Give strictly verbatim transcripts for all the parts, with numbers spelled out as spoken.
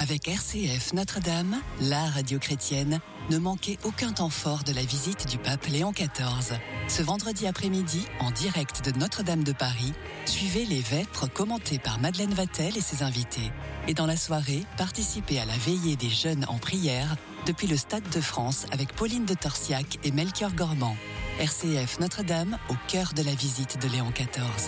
Avec R C F Notre-Dame, la radio chrétienne, ne manquez aucun temps fort de la visite du pape Léon quatorze. Ce vendredi après-midi, en direct de Notre-Dame de Paris, suivez les vêpres commentées par Madeleine Vatel et ses invités. Et dans la soirée, participez à la veillée des jeunes en prière depuis le Stade de France avec Pauline de Torsiac et Melchior Gormand. R C F Notre-Dame, au cœur de la visite de Léon quatorze.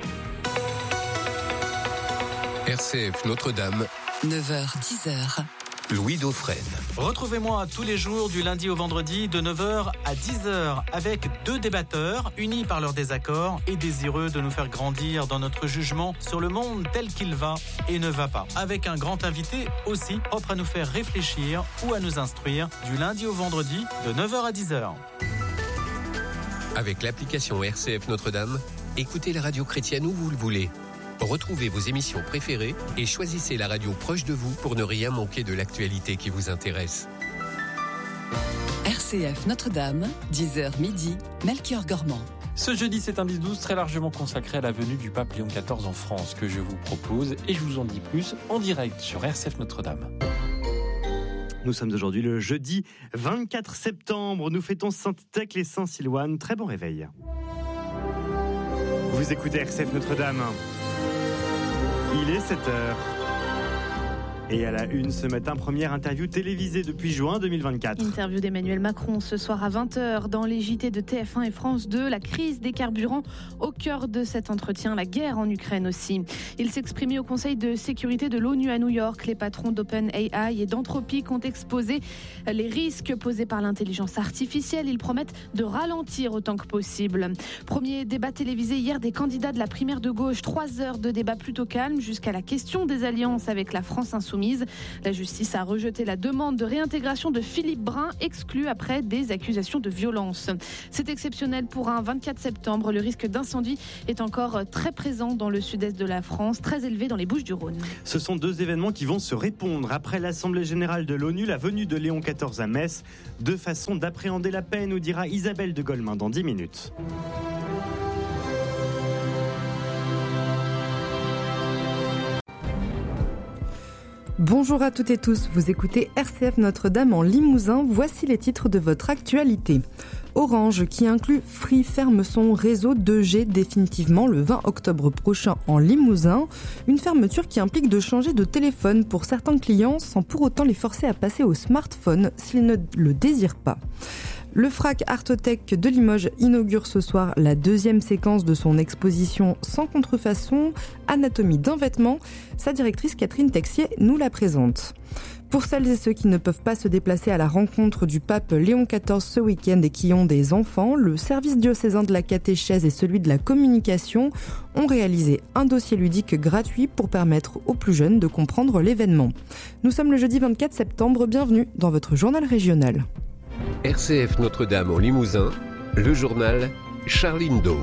R C F Notre-Dame, neuf heures dix heures. Louis Dauphren. Retrouvez-moi tous les jours du lundi au vendredi de neuf heures à dix heures avec deux débatteurs unis par leurs désaccords et désireux de nous faire grandir dans notre jugement sur le monde tel qu'il va et ne va pas. Avec un grand invité aussi propre à nous faire réfléchir ou à nous instruire du lundi au vendredi de neuf heures à dix heures. Avec l'application R C F Notre-Dame, écoutez la radio chrétienne où vous le voulez. Retrouvez vos émissions préférées et choisissez la radio proche de vous pour ne rien manquer de l'actualité qui vous intéresse. R C F Notre-Dame, dix heures midi, Melchior Gormand. Ce jeudi, c'est un dix douze très largement consacré à la venue du pape Léon quatorze en France que je vous propose et je vous en dis plus en direct sur R C F Notre-Dame. Nous sommes aujourd'hui le jeudi vingt-quatre septembre. Nous fêtons Sainte-Thècle et Saint-Silouane. Très bon réveil. Vous écoutez R C F Notre-Dame. Il est sept heures. Et à la une ce matin, première interview télévisée depuis juin deux mille vingt-quatre. Interview d'Emmanuel Macron ce soir à vingt heures dans les J T de T F un et France deux. La crise des carburants au cœur de cet entretien, la guerre en Ukraine aussi. Il s'exprimait au Conseil de sécurité de l'ONU à New York. Les patrons d'OpenAI et d'Anthropic ont exposé les risques posés par l'intelligence artificielle. Ils promettent de ralentir autant que possible. Premier débat télévisé hier des candidats de la primaire de gauche. Trois heures de débat plutôt calme jusqu'à la question des alliances avec la France insoumise. La justice a rejeté la demande de réintégration de Philippe Brun, exclu après des accusations de violence. C'est exceptionnel pour un vingt-quatre septembre. Le risque d'incendie est encore très présent dans le sud-est de la France, très élevé dans les Bouches-du-Rhône. Ce sont deux événements qui vont se répondre. Après l'Assemblée générale de l'ONU, la venue de Léon quatorze à Metz. Deux façons d'appréhender la paix, nous dira Isabelle de Golemin dans dix minutes. Bonjour à toutes et tous, vous écoutez R C F Notre-Dame en Limousin, voici les titres de votre actualité. Orange, qui inclut Free, ferme son réseau deux G définitivement le vingt octobre prochain en Limousin. Une fermeture qui implique de changer de téléphone pour certains clients sans pour autant les forcer à passer au smartphone s'ils ne le désirent pas. Le Frac Artotech de Limoges inaugure ce soir la deuxième séquence de son exposition Sans contrefaçon, anatomie d'un vêtement. Sa directrice Catherine Texier nous la présente. Pour celles et ceux qui ne peuvent pas se déplacer à la rencontre du pape Léon quatorze ce week-end et qui ont des enfants, le service diocésain de la catéchèse et celui de la communication ont réalisé un dossier ludique gratuit pour permettre aux plus jeunes de comprendre l'événement. Nous sommes le jeudi vingt-quatre septembre, bienvenue dans votre journal régional. R C F Notre-Dame en Limousin, le journal Charline Do.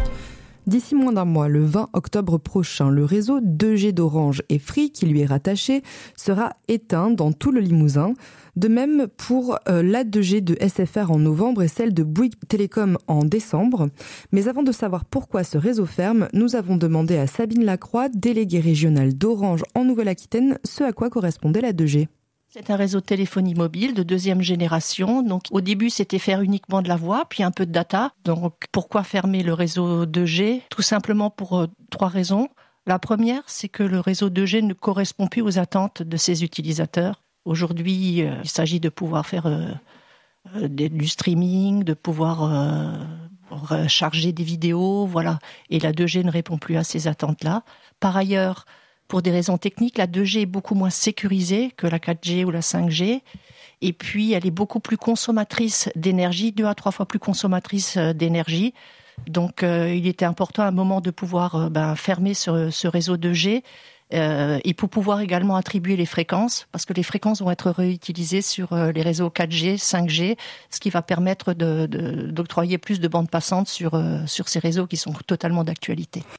D'ici moins d'un mois, le vingt octobre prochain, le réseau deux G d'Orange et Free, qui lui est rattaché, sera éteint dans tout le Limousin. De même pour euh, l'A deux G de S F R en novembre et celle de Bouygues Télécom en décembre. Mais avant de savoir pourquoi ce réseau ferme, nous avons demandé à Sabine Lacroix, déléguée régionale d'Orange en Nouvelle-Aquitaine, ce à quoi correspondait l'A deux G. C'est un réseau de téléphonie mobile de deuxième génération. Donc, au début, c'était faire uniquement de la voix, puis un peu de data. Donc, pourquoi fermer le réseau deux G ? Tout simplement pour euh, trois raisons. La première, c'est que le réseau deux G ne correspond plus aux attentes de ses utilisateurs. Aujourd'hui, euh, il s'agit de pouvoir faire euh, euh, du streaming, de pouvoir euh, recharger des vidéos, voilà. Et la deux G ne répond plus à ces attentes-là. Par ailleurs, pour des raisons techniques, la deux G est beaucoup moins sécurisée que la quatre G ou la cinq G. Et puis, elle est beaucoup plus consommatrice d'énergie, deux à trois fois plus consommatrice d'énergie. Donc, euh, il était important à un moment de pouvoir euh, ben, fermer ce, ce réseau deux G euh, et pour pouvoir également attribuer les fréquences, parce que les fréquences vont être réutilisées sur euh, les réseaux quatre G, cinq G, ce qui va permettre de, de, d'octroyer plus de bandes passantes sur, euh, sur ces réseaux qui sont totalement d'actualité.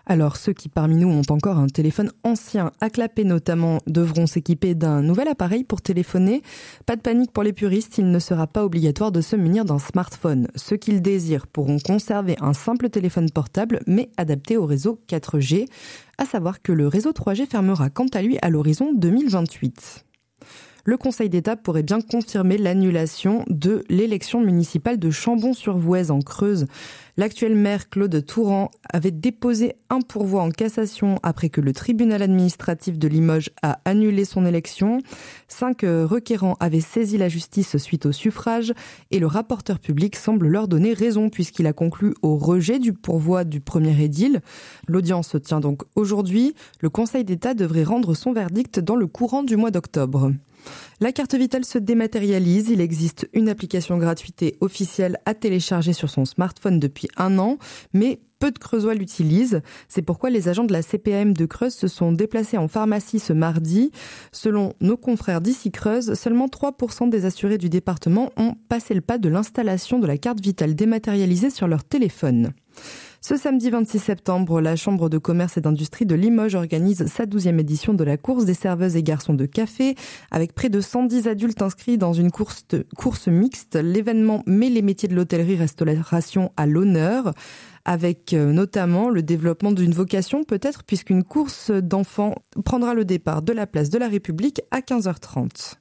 Alors ceux qui parmi nous ont encore un téléphone ancien à clapet notamment devront s'équiper d'un nouvel appareil pour téléphoner. Pas de panique pour les puristes, il ne sera pas obligatoire de se munir d'un smartphone. Ceux qui le désirent pourront conserver un simple téléphone portable mais adapté au réseau quatre G. À savoir que le réseau trois G fermera quant à lui à l'horizon deux mille vingt-huit. Le Conseil d'État pourrait bien confirmer l'annulation de l'élection municipale de Chambon-sur-Voueize en Creuse. L'actuel maire Claude Touran avait déposé un pourvoi en cassation après que le tribunal administratif de Limoges a annulé son élection. Cinq requérants avaient saisi la justice suite au suffrage et le rapporteur public semble leur donner raison puisqu'il a conclu au rejet du pourvoi du premier édile. L'audience se tient donc aujourd'hui. Le Conseil d'État devrait rendre son verdict dans le courant du mois d'octobre. La carte vitale se dématérialise. Il existe une application gratuite et officielle à télécharger sur son smartphone depuis un an, mais peu de Creusois l'utilisent. C'est pourquoi les agents de la C P A M de Creuse se sont déplacés en pharmacie ce mardi. Selon nos confrères d'ici Creuse, seulement trois pour cent des assurés du département ont passé le pas de l'installation de la carte vitale dématérialisée sur leur téléphone. Ce samedi vingt-six septembre, la Chambre de commerce et d'industrie de Limoges organise sa douzième édition de la course des serveuses et garçons de café. Avec près de cent dix adultes inscrits dans une course, de, course mixte, l'événement met les métiers de l'hôtellerie-restauration à l'honneur, avec notamment le développement d'une vocation peut-être, puisqu'une course d'enfants prendra le départ de la place de la République à quinze heures trente.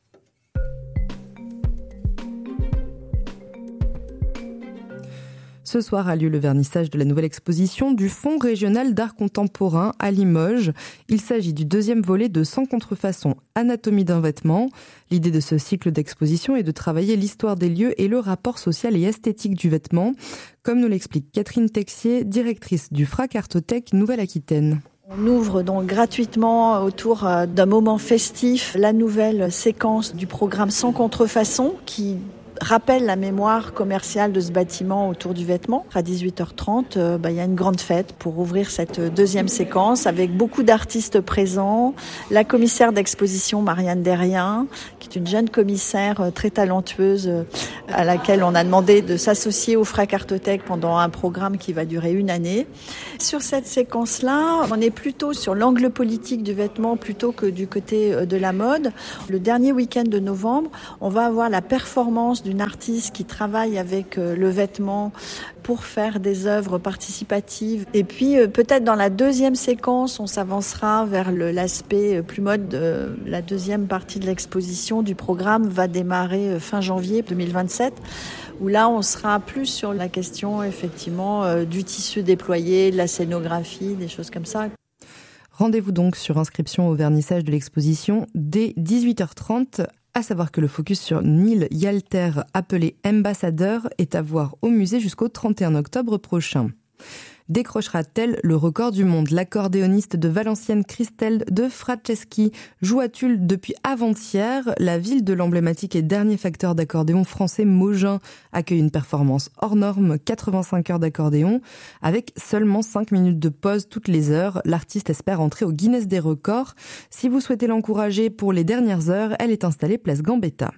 Ce soir a lieu le vernissage de la nouvelle exposition du Fonds régional d'art contemporain à Limoges. Il s'agit du deuxième volet de Sans contrefaçon, anatomie d'un vêtement. L'idée de ce cycle d'exposition est de travailler l'histoire des lieux et le rapport social et esthétique du vêtement, comme nous l'explique Catherine Texier, directrice du Frac Artothèque Nouvelle-Aquitaine. On ouvre donc gratuitement autour d'un moment festif la nouvelle séquence du programme Sans contrefaçon qui rappelle la mémoire commerciale de ce bâtiment autour du vêtement. À dix-huit heures trente, euh, bah, il y a une grande fête pour ouvrir cette deuxième séquence avec beaucoup d'artistes présents. La commissaire d'exposition Marianne Derrien, qui est une jeune commissaire très talentueuse euh, à laquelle on a demandé de s'associer au Frac Artothèque pendant un programme qui va durer une année. Sur cette séquence-là, on est plutôt sur l'angle politique du vêtement plutôt que du côté de la mode. Le dernier week-end de novembre, on va avoir la performance d'une artiste qui travaille avec le vêtement pour faire des œuvres participatives. Et puis peut-être dans la deuxième séquence, on s'avancera vers le, l'aspect plus mode. La deuxième partie de l'exposition du programme va démarrer fin janvier deux mille vingt-sept, où là on sera plus sur la question effectivement du tissu déployé, de la scénographie, des choses comme ça. Rendez-vous donc sur inscription au vernissage de l'exposition dès dix-huit heures trente. À savoir que le focus sur Neil Yalter, appelé ambassadeur, est à voir au musée jusqu'au trente et un octobre prochain. Décrochera-t-elle le record du monde ? L'accordéoniste de Valenciennes Christelle de Franceschi joue à Tulle depuis avant-hier. La ville de l'emblématique et dernier facteur d'accordéon français Mogin accueille une performance hors norme, quatre-vingt-cinq heures d'accordéon. Avec seulement cinq minutes de pause toutes les heures, l'artiste espère entrer au Guinness des records. Si vous souhaitez l'encourager pour les dernières heures, elle est installée place Gambetta.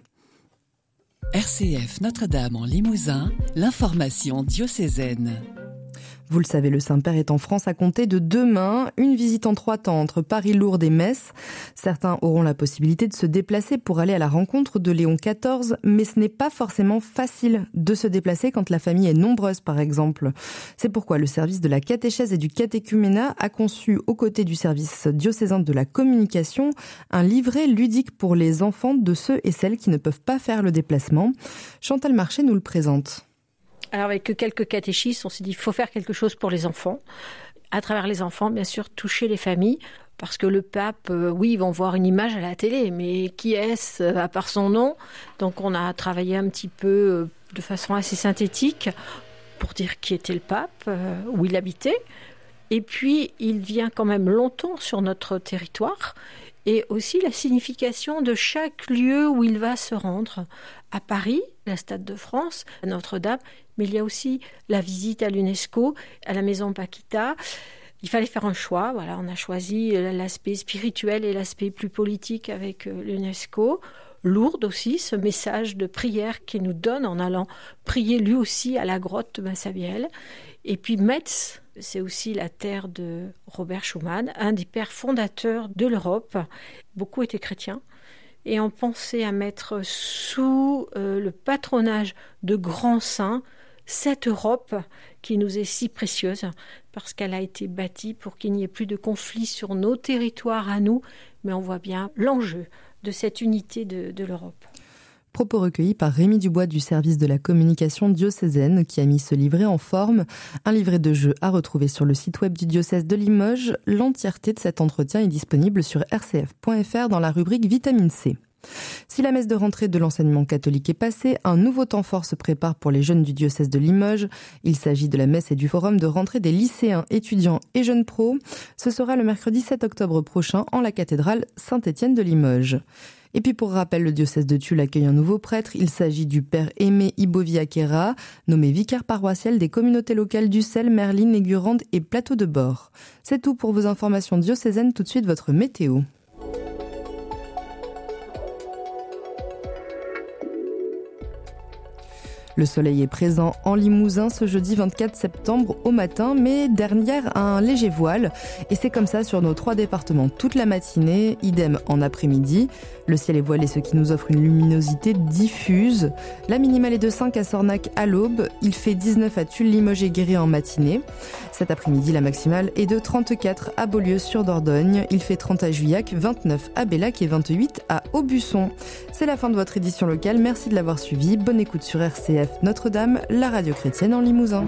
R C F Notre-Dame en Limousin, l'information diocésaine. Vous le savez, le Saint-Père est en France à compter de demain. Une visite en trois temps entre Paris, Lourdes et Metz. Certains auront la possibilité de se déplacer pour aller à la rencontre de Léon quatorze, mais ce n'est pas forcément facile de se déplacer quand la famille est nombreuse, par exemple. C'est pourquoi le service de la catéchèse et du catéchuménat a conçu, aux côtés du service diocésain de la communication, un livret ludique pour les enfants de ceux et celles qui ne peuvent pas faire le déplacement. Chantal Marché nous le présente. Alors avec quelques catéchistes, on s'est dit qu'il faut faire quelque chose pour les enfants. À travers les enfants, bien sûr, toucher les familles. Parce que le pape, euh, oui, ils vont voir une image à la télé, mais qui est-ce euh, à part son nom ? Donc on a travaillé un petit peu euh, de façon assez synthétique pour dire qui était le pape, euh, où il habitait. Et puis il vient quand même longtemps sur notre territoire. Et aussi la signification de chaque lieu où il va se rendre. À Paris, la Stade de France, à Notre-Dame, mais il y a aussi la visite à l'UNESCO, à la Maison Paquita. Il fallait faire un choix. Voilà, on a choisi l'aspect spirituel et l'aspect plus politique avec l'UNESCO. Lourdes aussi, ce message de prière qu'il nous donne en allant prier lui aussi à la grotte de Massabielle. Et puis Metz, c'est aussi la terre de Robert Schuman, un des pères fondateurs de l'Europe. Beaucoup étaient chrétiens et ont pensé à mettre sous euh, le patronage de grands saints cette Europe qui nous est si précieuse parce qu'elle a été bâtie pour qu'il n'y ait plus de conflits sur nos territoires à nous, mais on voit bien l'enjeu de cette unité de, de l'Europe. Propos recueillis par Rémi Dubois du service de la communication diocésaine qui a mis ce livret en forme. Un livret de jeu à retrouver sur le site web du diocèse de Limoges. L'entièreté de cet entretien est disponible sur r c f point f r dans la rubrique Vitamine C. Si la messe de rentrée de l'enseignement catholique est passée, un nouveau temps fort se prépare pour les jeunes du diocèse de Limoges. Il s'agit de la messe et du forum de rentrée des lycéens, étudiants et jeunes pros. Ce sera le mercredi sept octobre prochain en la cathédrale Saint-Étienne de Limoges. Et puis pour rappel, le diocèse de Tulle accueille un nouveau prêtre. Il s'agit du père Aimé Iboviakera, nommé vicaire paroissial des communautés locales d'Ussel, Merline, Aigurande et Plateau de Bord. C'est tout pour vos informations diocésaines. Tout de suite, votre météo. Le soleil est présent en Limousin ce jeudi vingt-quatre septembre au matin, mais derrière un léger voile. Et c'est comme ça sur nos trois départements toute la matinée, idem en après-midi. Le ciel est voilé, ce qui nous offre une luminosité diffuse. La minimale est de cinq à Sornac à l'aube. Il fait dix-neuf à Tulle, Limoges et Guéret en matinée. Cet après-midi, la maximale est de trente-quatre à Beaulieu-sur-Dordogne. Il fait trente à Juillac, vingt-neuf à Bellac et vingt-huit à Aubusson. C'est la fin de votre édition locale. Merci de l'avoir suivi. Bonne écoute sur R C F Notre-Dame, la radio chrétienne en Limousin.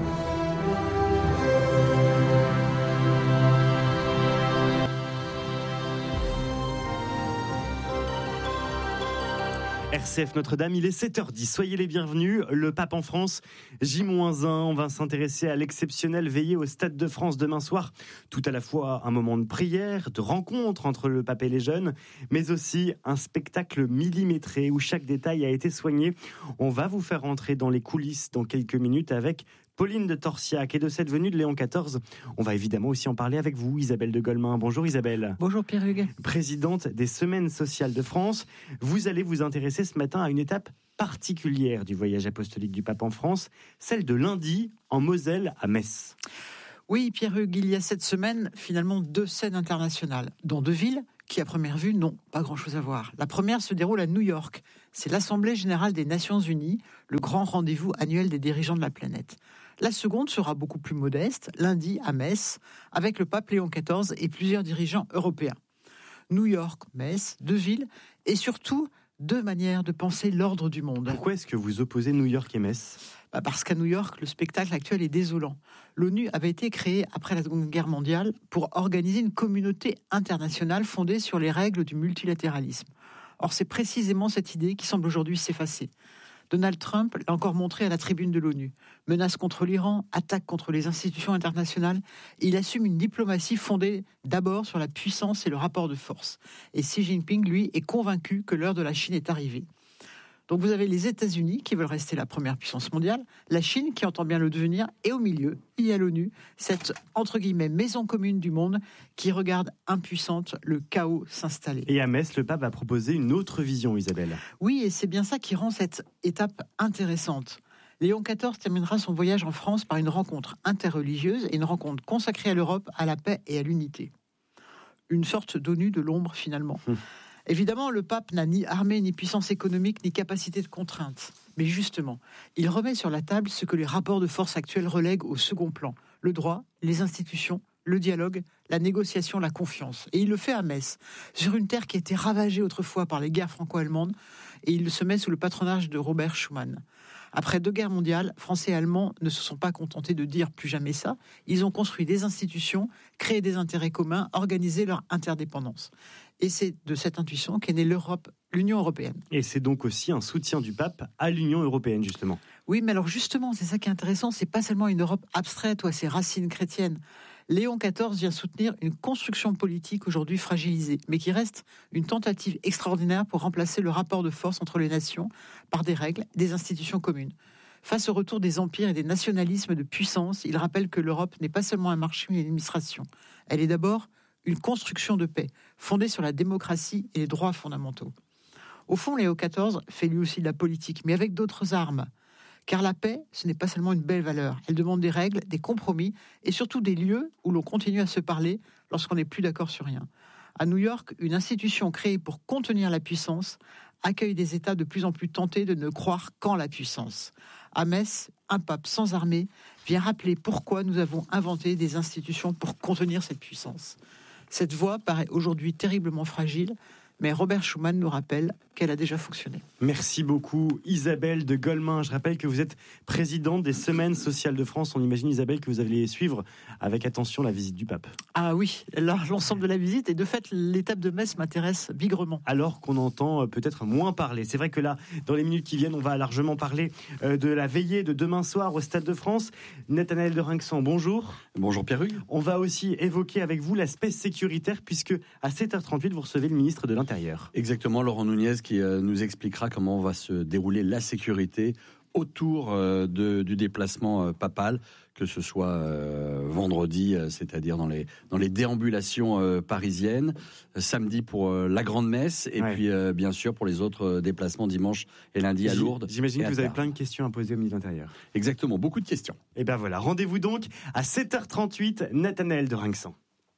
R C F Notre-Dame, il est sept heures dix. Soyez les bienvenus. Le pape en France, J un. On va s'intéresser à l'exceptionnelle veillée au Stade de France demain soir. Tout à la fois un moment de prière, de rencontre entre le pape et les jeunes, mais aussi un spectacle millimétré où chaque détail a été soigné. On va vous faire entrer dans les coulisses dans quelques minutes avec Pauline de Torsiac et de cette venue de Léon quatorze. On va évidemment aussi en parler avec vous, Isabelle de Golemin. Bonjour Isabelle. Bonjour Pierre-Hugues. Présidente des Semaines sociales de France. Vous allez vous intéresser ce matin à une étape particulière du voyage apostolique du pape en France, celle de lundi en Moselle à Metz. Oui Pierre-Hugues, il y a cette semaine finalement deux scènes internationales, dans deux villes qui à première vue n'ont pas grand-chose à voir. La première se déroule à New York. C'est l'Assemblée générale des Nations unies, le grand rendez-vous annuel des dirigeants de la planète. La seconde sera beaucoup plus modeste, lundi à Metz, avec le pape Léon quatorze et plusieurs dirigeants européens. New York, Metz, deux villes, et surtout deux manières de penser l'ordre du monde. Pourquoi est-ce que vous opposez New York et Metz ? Bah parce qu'à New York, le spectacle actuel est désolant. L'ONU avait été créée après la Seconde Guerre mondiale pour organiser une communauté internationale fondée sur les règles du multilatéralisme. Or, c'est précisément cette idée qui semble aujourd'hui s'effacer. Donald Trump l'a encore montré à la tribune de l'ONU. Menaces contre l'Iran, attaques contre les institutions internationales. Il assume une diplomatie fondée d'abord sur la puissance et le rapport de force. Et Xi Jinping, lui, est convaincu que l'heure de la Chine est arrivée. Donc vous avez les États-Unis qui veulent rester la première puissance mondiale, la Chine qui entend bien le devenir, et au milieu, il y a l'ONU, cette entre guillemets maison commune du monde qui regarde impuissante le chaos s'installer. Et à Metz, le pape a proposé une autre vision, Isabelle. Oui, et c'est bien ça qui rend cette étape intéressante. Léon quatorze terminera son voyage en France par une rencontre interreligieuse et une rencontre consacrée à l'Europe, à la paix et à l'unité. Une sorte d'ONU de l'ombre finalement. Hum. Évidemment, le pape n'a ni armée, ni puissance économique, ni capacité de contrainte. Mais justement, il remet sur la table ce que les rapports de force actuels relèguent au second plan. Le droit, les institutions, le dialogue, la négociation, la confiance. Et il le fait à Metz, sur une terre qui a été ravagée autrefois par les guerres franco-allemandes, et il se met sous le patronage de Robert Schuman. Après deux guerres mondiales, Français et Allemands ne se sont pas contentés de dire plus jamais ça. Ils ont construit des institutions, créé des intérêts communs, organisé leur interdépendance. Et c'est de cette intuition qu'est née l'Europe, l'Union européenne. Et c'est donc aussi un soutien du pape à l'Union européenne, justement. Oui, mais alors justement, c'est ça qui est intéressant, c'est pas seulement une Europe abstraite ou à ses racines chrétiennes. Léon quatorze vient soutenir une construction politique aujourd'hui fragilisée, mais qui reste une tentative extraordinaire pour remplacer le rapport de force entre les nations par des règles, des institutions communes. Face au retour des empires et des nationalismes de puissance, il rappelle que l'Europe n'est pas seulement un marché ou une administration. Elle est d'abord une construction de paix, fondée sur la démocratie et les droits fondamentaux. Au fond, Léon quatorze fait lui aussi de la politique, mais avec d'autres armes. Car la paix, ce n'est pas seulement une belle valeur. Elle demande des règles, des compromis et surtout des lieux où l'on continue à se parler lorsqu'on n'est plus d'accord sur rien. À New York, une institution créée pour contenir la puissance accueille des États de plus en plus tentés de ne croire qu'en la puissance. À Metz, un pape sans armée vient rappeler pourquoi nous avons inventé des institutions pour contenir cette puissance. Cette voie paraît aujourd'hui terriblement fragile, mais Robert Schuman nous rappelle qu'elle a déjà fonctionné. Merci beaucoup Isabelle de Golemin. Je rappelle que vous êtes présidente des Semaines sociales de France. On imagine Isabelle que vous allez suivre avec attention la visite du pape. Ah oui, l'ensemble de la visite et de fait l'étape de Metz m'intéresse bigrement. Alors qu'on entend peut-être moins parler. C'est vrai que là, dans les minutes qui viennent, on va largement parler de la veillée de demain soir au Stade de France. Nathanaël de Rinxan, bonjour. Bonjour Pierre-Hugues. On va aussi évoquer avec vous l'aspect sécuritaire puisque à sept heures trente-huit, vous recevez le ministre de l'Intérieur. Exactement, Laurent Nunez qui euh, nous expliquera comment va se dérouler la sécurité autour euh, de, du déplacement euh, papal, que ce soit euh, vendredi, euh, c'est-à-dire dans les, dans les déambulations euh, parisiennes, euh, samedi pour euh, la grande messe, et ouais. puis euh, bien sûr pour les autres euh, déplacements dimanche et lundi à Lourdes. J'imagine que vous avez plein de questions à poser au ministre de l'Intérieur. Exactement, beaucoup de questions. Et ben voilà, rendez-vous donc à sept heures trente-huit, Nathanaël de Rinxan.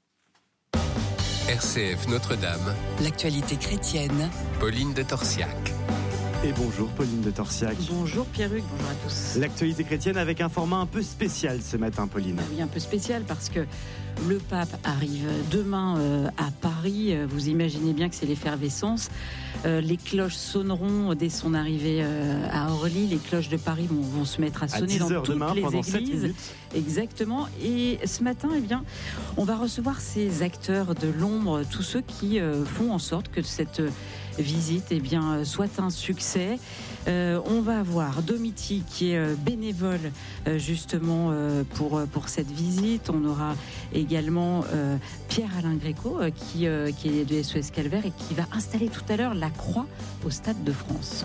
R C F Notre-Dame. L'actualité chrétienne. Pauline de Torsiac. Et bonjour Pauline de Torsiac. Bonjour Pierre-Hugues, bonjour à tous. L'actualité chrétienne avec un format un peu spécial ce matin, Pauline. Oui, un peu spécial parce que le pape arrive demain euh, à Paris. Vous imaginez bien que c'est l'effervescence. Euh, les cloches sonneront dès son arrivée euh, à Orly. Les cloches de Paris vont, vont se mettre à sonner à dans toutes demain, les églises. Exactement. Et ce matin, eh bien, on va recevoir ces acteurs de l'ombre, tous ceux qui euh, font en sorte que cette euh, visite eh bien, soit un succès. Euh, on va avoir Domiti qui est euh, bénévole euh, justement euh, pour, pour cette visite. On aura également euh, Pierre-Alain Gréco euh, qui, euh, qui est de S O S Calvaire et qui va installer tout à l'heure la croix au Stade de France.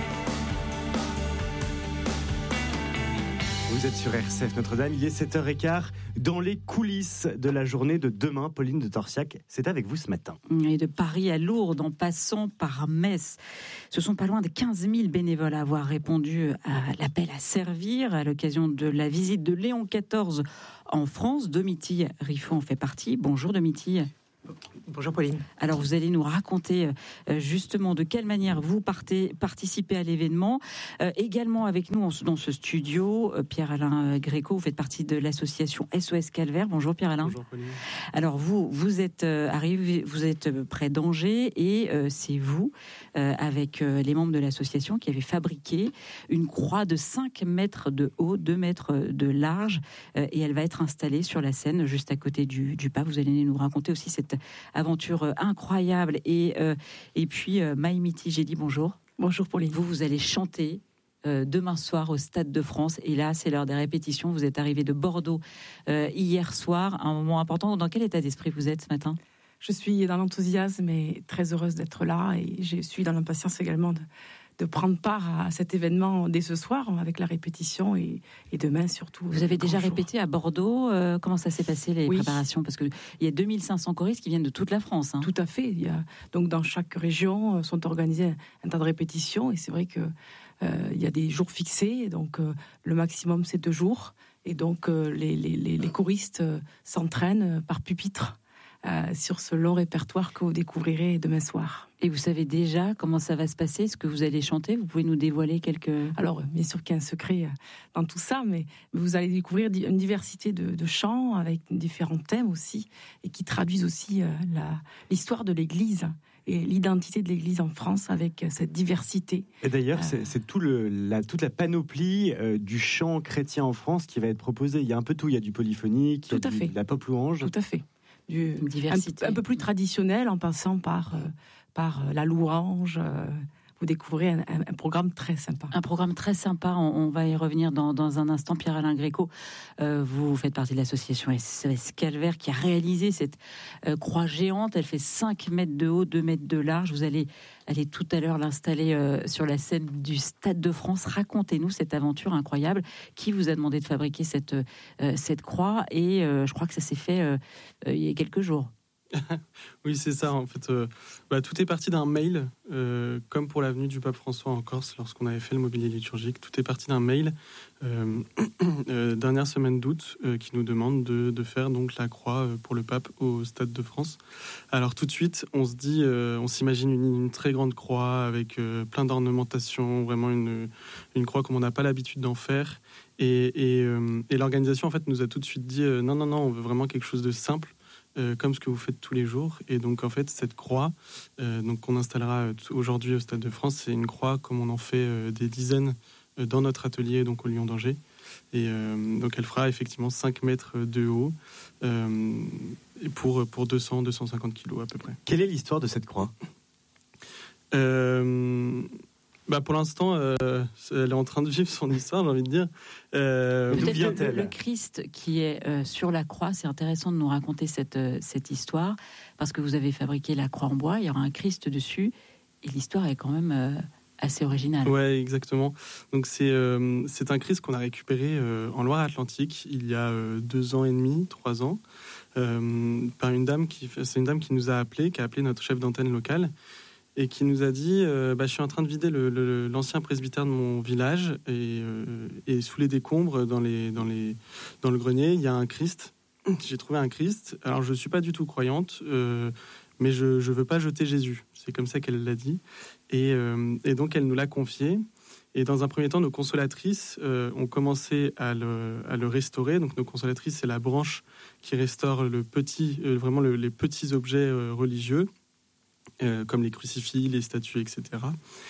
Vous êtes sur R C F Notre-Dame, il est sept heures quinze. Dans les coulisses de la journée de demain, Pauline de Torsiac, c'est avec vous ce matin. Et de Paris à Lourdes, en passant par Metz, ce sont pas loin de quinze mille bénévoles à avoir répondu à l'appel à servir à l'occasion de la visite de Léon quatorze en France. Domitille Riffon en fait partie. Bonjour Domitille. Bonjour Pauline. Alors vous allez nous raconter euh, justement de quelle manière vous partez, participez à l'événement. Euh, également avec nous en, dans ce studio, euh, Pierre-Alain Gréco, vous faites partie de l'association S O S Calvaire. Bonjour Pierre-Alain. Bonjour Pauline. Alors vous, vous êtes euh, arrivé, vous êtes près d'Angers et euh, c'est vous, euh, avec euh, les membres de l'association, qui avez fabriqué une croix de cinq mètres de haut, deux mètres de large, euh, et elle va être installée sur la scène juste à côté du, du pape. Vous allez nous raconter aussi cette aventure incroyable. Et, euh, et puis, euh, Maïmiti, j'ai dit bonjour. Bonjour Pauline. Vous, vous allez chanter euh, demain soir au Stade de France. Et là, c'est l'heure des répétitions. Vous êtes arrivé de Bordeaux euh, hier soir, un moment important. Dans quel état d'esprit vous êtes ce matin ? Je suis dans l'enthousiasme et très heureuse d'être là. Et je suis dans l'impatience également de... de prendre part à cet événement dès ce soir avec la répétition et, et demain surtout. Vous avez déjà répété à Bordeaux. Euh, comment ça s'est passé les oui. préparations ? Parce qu'il y a deux mille cinq cents choristes qui viennent de toute la France. Hein. Tout à fait. Il y a, donc dans chaque région sont organisés un tas de répétitions et c'est vrai que euh, il y a des jours fixés. Donc euh, le maximum c'est deux jours et donc euh, les, les, les, les choristes euh, s'entraînent par pupitre. Euh, sur ce long répertoire que vous découvrirez demain soir. Et vous savez déjà comment ça va se passer, ce que vous allez chanter ? Vous pouvez nous dévoiler quelques... Alors, bien sûr qu'il y a un secret dans tout ça, mais vous allez découvrir une diversité de, de chants avec différents thèmes aussi, et qui traduisent aussi euh, la, l'histoire de l'Église et l'identité de l'Église en France avec cette diversité. Et d'ailleurs, euh... c'est, c'est tout le, la, toute la panoplie euh, du chant chrétien en France qui va être proposée. Il y a un peu tout, il y a du polyphonique, tout il y a à du, fait. de la pop louange. Tout à fait. Du, diversité. Un, un peu plus traditionnel en passant par, euh, par la louange. Euh, vous découvrez un, un, un programme très sympa. Un programme très sympa, on, on va y revenir dans, dans un instant. Pierre-Alain Gréco, euh, vous faites partie de l'association S O S Calvaire qui a réalisé cette euh, croix géante. Elle fait cinq mètres de haut, deux mètres de large. Vous allez aller tout à l'heure l'installer euh, sur la scène du Stade de France. Racontez-nous cette aventure incroyable. Qui vous a demandé de fabriquer cette, euh, cette croix ? Et euh, je crois que ça s'est fait euh, euh, il y a quelques jours. Oui, c'est ça. En fait, euh, bah, tout est parti d'un mail, euh, comme pour l'avenue du Pape François en Corse, lorsqu'on avait fait le mobilier liturgique. Tout est parti d'un mail, euh, euh, dernière semaine d'août, euh, qui nous demande de, de faire donc la croix euh, pour le pape au Stade de France. Alors tout de suite, on se dit, euh, on s'imagine une, une très grande croix avec euh, plein d'ornementation, vraiment une, une croix comme on n'a pas l'habitude d'en faire. Et, et, euh, et l'organisation, en fait, nous a tout de suite dit euh, non, non, non, on veut vraiment quelque chose de simple. Euh, comme ce que vous faites tous les jours. Et donc, en fait, cette croix euh, donc, qu'on installera aujourd'hui au Stade de France, c'est une croix comme on en fait euh, des dizaines euh, dans notre atelier, donc au Lion d'Angers. Et euh, donc, elle fera effectivement cinq mètres de haut euh, pour, pour deux cents à deux cent cinquante kilos à peu près. Quelle est l'histoire de cette croix ? euh, Bah pour l'instant, euh, elle est en train de vivre son histoire, j'ai envie de dire. Euh, D'où vient-elle ? Le, le Christ qui est euh, sur la croix, c'est intéressant de nous raconter cette, euh, cette histoire, parce que vous avez fabriqué la croix en bois, il y aura un Christ dessus, et l'histoire est quand même euh, assez originale. Ouais, exactement. Donc c'est, euh, c'est un Christ qu'on a récupéré euh, en Loire-Atlantique il y a euh, deux ans et demi, trois ans, euh, par une dame qui, c'est une dame qui nous a appelé, qui a appelé notre chef d'antenne locale, et qui nous a dit euh, bah, je suis en train de vider le, le, l'ancien presbytère de mon village et, euh, et sous les décombres dans, les, dans, les, dans le grenier il y a un Christ. J'ai trouvé un Christ. Alors je ne suis pas du tout croyante, euh, mais je ne veux pas jeter Jésus. C'est comme ça qu'elle l'a dit. Et, euh, et donc elle nous l'a confié. Et dans un premier temps, nos consolatrices euh, ont commencé à le, à le restaurer. Donc nos consolatrices, c'est la branche qui restaure le petit, euh, vraiment le, les petits objets euh, religieux. Euh, comme les crucifix, les statues, et cetera.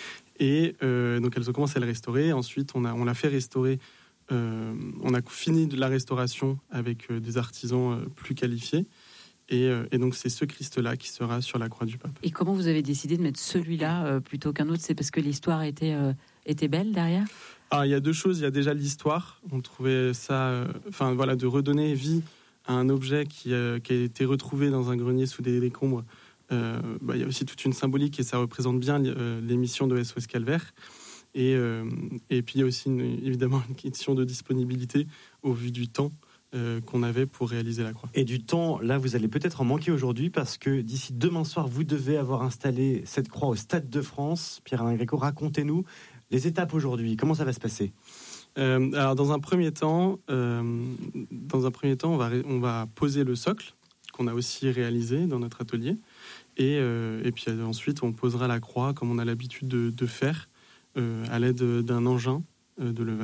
Et euh, donc elles ont commencé à le restaurer. Ensuite, on, a, on l'a fait restaurer. Euh, on a fini de la restauration avec euh, des artisans euh, plus qualifiés. Et, euh, et donc c'est ce Christ-là qui sera sur la croix du pape. Et comment vous avez décidé de mettre celui-là euh, plutôt qu'un autre ? C'est parce que l'histoire était, euh, était belle derrière ? Alors il y a deux choses. Il y a déjà l'histoire. On trouvait ça... Euh, enfin voilà, de redonner vie à un objet qui, euh, qui a été retrouvé dans un grenier sous des décombres. Euh, bah, il y a aussi toute une symbolique et ça représente bien euh, l'émission de S O S Calvaire. Et, euh, et puis il y a aussi une, évidemment une question de disponibilité au vu du temps euh, qu'on avait pour réaliser la croix. Et du temps, là vous allez peut-être en manquer aujourd'hui parce que d'ici demain soir, vous devez avoir installé cette croix au Stade de France. Pierre-Alain Gréco, racontez-nous les étapes aujourd'hui. Comment ça va se passer ? euh, Alors dans un premier temps, euh, dans un premier temps on, va, on va poser le socle qu'on a aussi réalisé dans notre atelier. Et, euh, et puis ensuite, on posera la croix comme on a l'habitude de, de faire euh, à l'aide d'un engin euh, de levage.